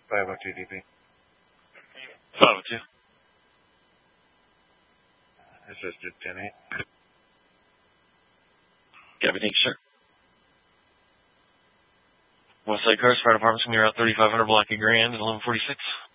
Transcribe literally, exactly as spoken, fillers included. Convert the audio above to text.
five oh two D P. five oh two. Assisted ten eight. Copy, thank you, sir. Westside Cars Fire Department's going to be around thirty-five hundred block of Grand at eleven forty-six.